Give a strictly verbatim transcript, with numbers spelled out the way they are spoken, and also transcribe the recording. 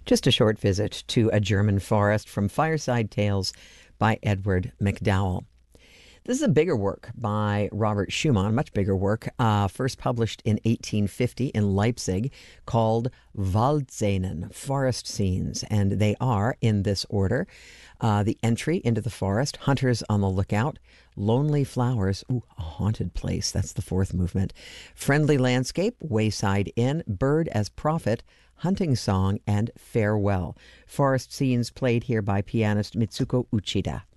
Just a short visit to a German forest from Fireside Tales by Edward McDowell. This is a bigger work by Robert Schumann, much bigger work, uh, first published in eighteen fifty in Leipzig, called Waldszenen, Forest Scenes. And they are, in this order, uh, the entry into the forest, hunters on the lookout, lonely flowers, ooh, a haunted place, that's the fourth movement, friendly landscape, wayside inn, bird as prophet, hunting song, and farewell. Forest scenes played here by pianist Mitsuko Uchida.